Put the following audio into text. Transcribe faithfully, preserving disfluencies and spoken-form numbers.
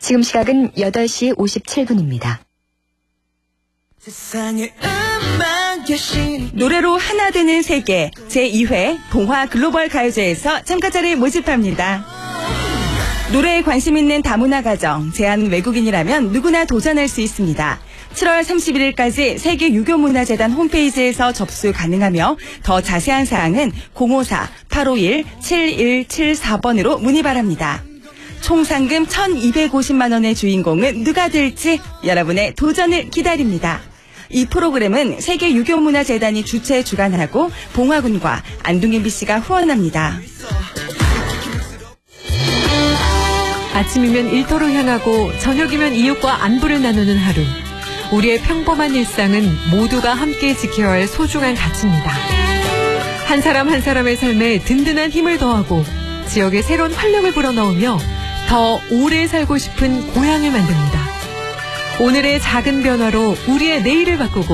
지금 시각은 여덟 시 오십칠 분입니다. 노래로 하나 되는 세계 제이 회 동화 글로벌 가요제에서 참가자를 모집합니다. 노래에 관심 있는 다문화 가정, 제한 외국인이라면 누구나 도전할 수 있습니다. 칠월 삼십일일까지 세계유교문화재단 홈페이지에서 접수 가능하며 더 자세한 사항은 공오사 팔오일 칠일칠사 번으로 문의 바랍니다. 총 상금 천이백오십만 원의 주인공은 누가 될지 여러분의 도전을 기다립니다. 이 프로그램은 세계유교문화재단이 주최 주관하고 봉화군과 안동엠비씨가 후원합니다. 아침이면 일터로 향하고 저녁이면 이웃과 안부를 나누는 하루. 우리의 평범한 일상은 모두가 함께 지켜야 할 소중한 가치입니다. 한 사람 한 사람의 삶에 든든한 힘을 더하고 지역에 새로운 활력을 불어넣으며 더 오래 살고 싶은 고향을 만듭니다. 오늘의 작은 변화로 우리의 내일을 바꾸고